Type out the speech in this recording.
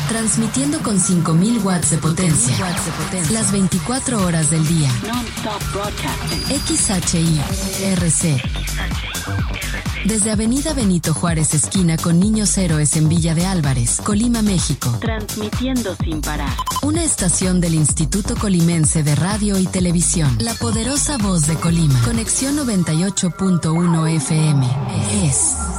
Transmitiendo con 5.000 watts de potencia. Las 24 horas del día. Non-stop broadcasting. XHI-RC. Desde Avenida Benito Juárez, esquina con Niños Héroes en Villa de Álvarez, Colima, México. Transmitiendo sin parar. Una estación del Instituto Colimense de Radio y Televisión. La poderosa voz de Colima. Conexión 98.1 FM. Es